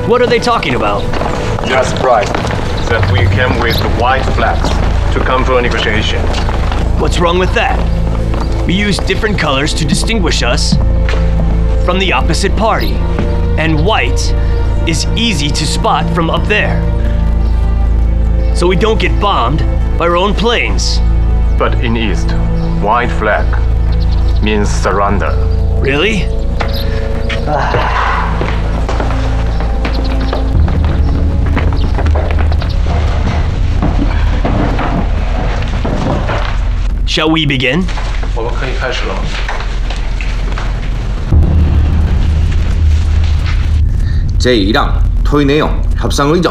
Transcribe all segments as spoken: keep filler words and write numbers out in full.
What are they talking about? They are surprised that we came with white flags to come for a negotiation. What's wrong with that? We use different colors to distinguish us from the opposite party. And white is easy to spot from up there. So we don't get bombed by our own planes. But in East, white flag means surrender. Really? Shall we begin? 我们可以开始了。 제일 항 토의 내용 협상 의정.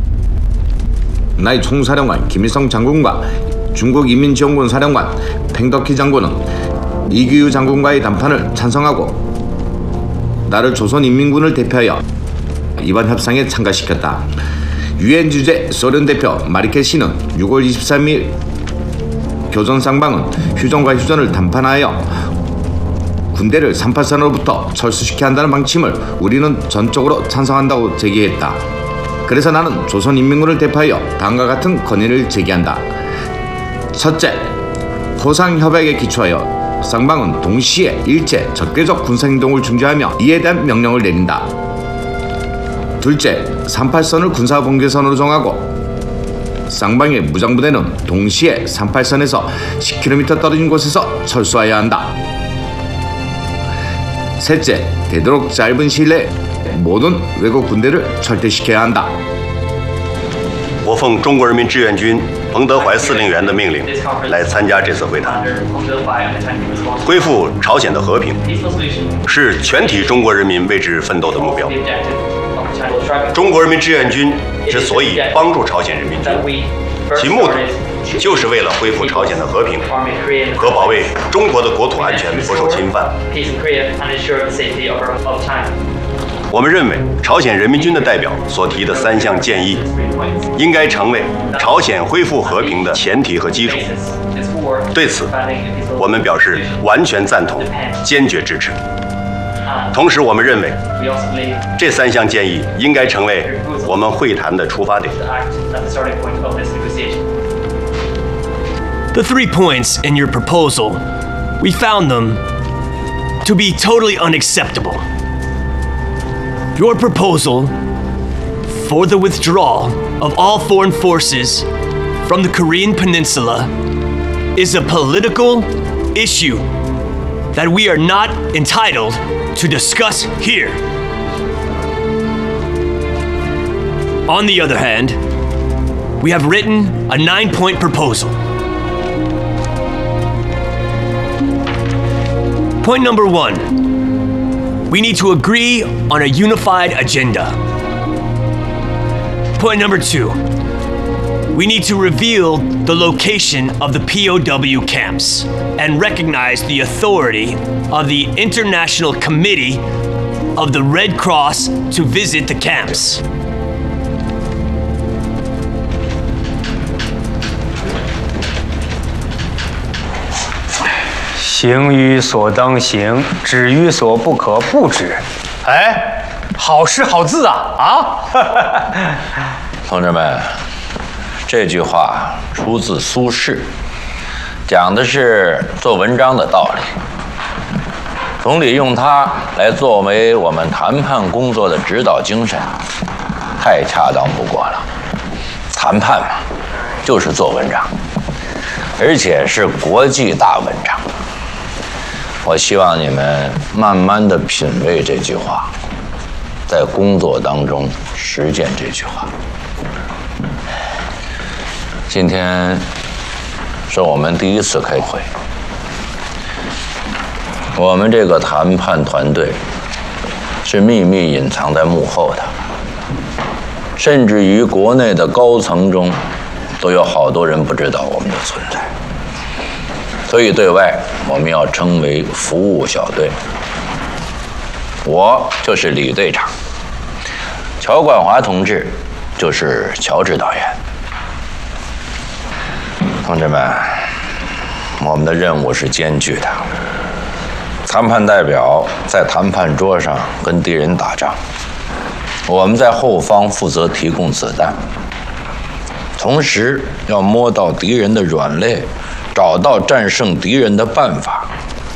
나의 총사령관 김일성 장군과 중국 인민지원군 사령관 팽덕희 장군은 이규유 장군과의談判을 찬성하고 나를 조선인민군을 대표하여 이번 협상에 참가시켰다. 유엔 주재 소련 대표 마리케 씨는 유월 이십삼일 교전 쌍방은 휴전과 휴전을 담판하여 군대를 삼팔선으로부터 철수시켜야 한다는 방침을 우리는 전적으로 찬성한다고 제기했다. 그래서 나는 조선인민군을 대표하여 다음과 같은 건의를 제기한다. 첫째, 포상협약에 기초하여 쌍방은 동시에 일제 적대적 군사행동을 중지하며 이에 대한 명령을 내린다. 둘째, 삼팔선을 군사분계선으로 정하고 쌍방의 무장부대는 동시에 삼팔선에서 십 킬로미터 떨어진 곳에서 철수해야 한다. 셋째, 되도록 짧은 시일 내에 모든 외국 군대를 철퇴시켜야 한다. 我奉中国人民志愿军彭德怀司令员的命令来参加这次会谈。恢复朝鲜的和平是全体中国人民为之奋斗的目标。中国人民志愿军之所以帮助朝鲜人民军，其目的就是为了恢复朝鲜的和平和保卫中国的国土安全不受侵犯。我们认为，朝鲜人民军的代表所提的三项建议，应该成为朝鲜恢复和平的前提和基础。对此，我们表示完全赞同，坚决支持。同时，我们认为，这三项建议应该成为我们会谈的出发点。 The three points in your proposal, we found them to be totally unacceptable. Your proposal for the withdrawal of all foreign forces from the Korean Peninsula is a political issue that we are not entitled to discuss here. On the other hand, we have written a nine-point proposal. Point number one, we need to agree on a unified agenda. Point number two, we need to reveal the location of the P O W camps and recognize the authority of the International Committee of the Red Cross to visit the camps. 行于所当行，止于所不可不止。哎，好诗好字啊！啊， 同志们，这句话出自苏轼，讲的是做文章的道理。总理用它来作为我们谈判工作的指导精神，太恰当不过了。谈判嘛，就是做文章，而且是国际大文章。 我希望你们慢慢的品味这句话，在工作当中实践这句话。今天是我们第一次开会，我们这个谈判团队是秘密隐藏在幕后的，甚至于国内的高层中，都有好多人不知道我们的存在。 所以，对外我们要称为服务小队。我就是李队长，乔冠华同志就是乔指导员。同志们，我们的任务是艰巨的。谈判代表在谈判桌上跟敌人打仗， 我们在后方负责提供子弹，同时要摸到敌人的软肋，找到战胜敌人的办法。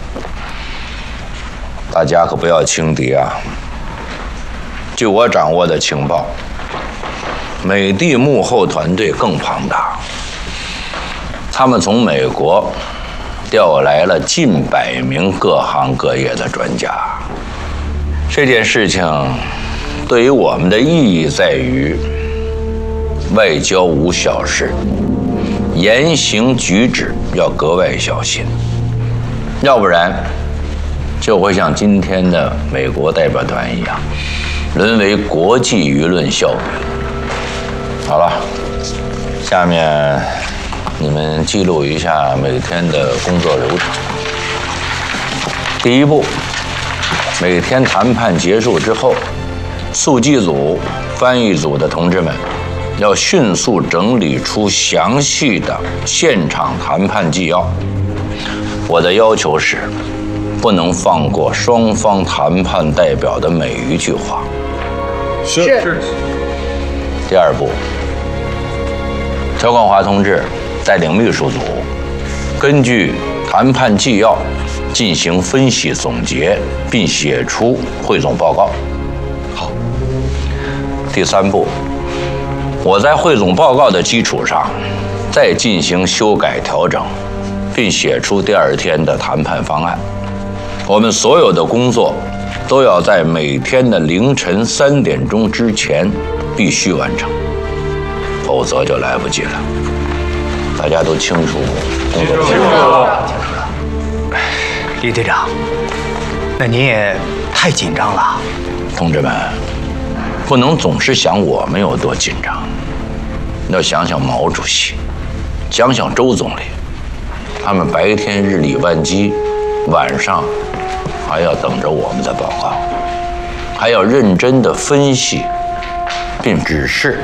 大家可不要轻敌啊！据我掌握的情报，美帝幕后团队更庞大，他们从美国调来了近百名各行各业的专家。这件事情对于我们的意义在于，外交无小事，言行举止要格外小心，要不然就会像今天的美国代表团一样，沦为国际舆论笑柄。好了，下面你们记录一下每天的工作流程。第一步，每天谈判结束之后，速记组、翻译组的同志们要迅速整理出详细的现场谈判纪要。我的要求是，不能放过双方谈判代表的每一句话。 是。 第二步，乔冠华同志带领秘书组，根据谈判纪要进行分析总结，并写出汇总报告。好。第三步，我在汇总报告的基础上，再进行修改调整，并写出第二天的谈判方案。我们所有的工作都要在每天的凌晨三点钟之前必须完成，否则就来不及了。大家都清楚工作清楚了。 李队长，那您也太紧张了。 同志们，不能总是想我们有多紧张，要想想毛主席，想想周总理，他们白天日理万机，晚上还要等着我们的报告，还要认真的分析并指示，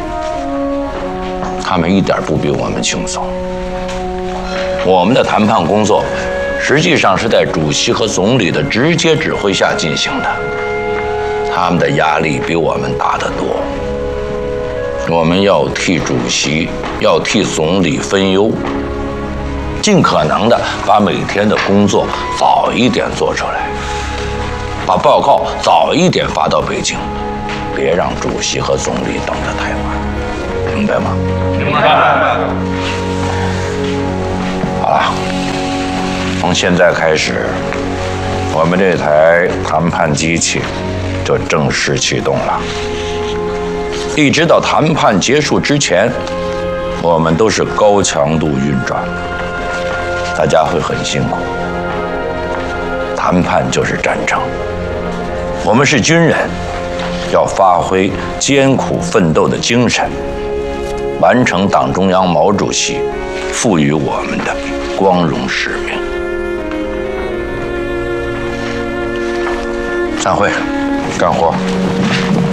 他们一点不比我们轻松。我们的谈判工作实际上是在主席和总理的直接指挥下进行的，他们的压力比我们大得多。我们要替主席，要替总理分忧，尽可能的把每天的工作早一点做出来，把报告早一点发到北京，别让主席和总理等得太晚，明白吗？明白。好了，从现在开始，我们这台谈判机器就正式启动了。一直到谈判结束之前，我们都是高强度运转，大家会很辛苦。谈判就是战争，我们是军人，要发挥艰苦奋斗的精神，完成党中央毛主席赋予我们的光荣使命。散会，干活。